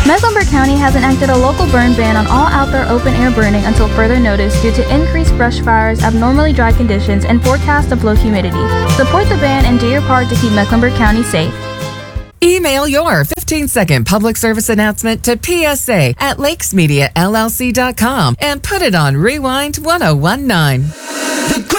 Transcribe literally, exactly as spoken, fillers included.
Mecklenburg County has enacted a local burn ban on all outdoor open-air burning until further notice due to increased brush fires, abnormally dry conditions, and forecast of low humidity. Support the ban and do your part to keep Mecklenburg County safe. Email your fifteen-second public service announcement to P S A at lakes media l l c dot com and put it on Rewind ten nineteen.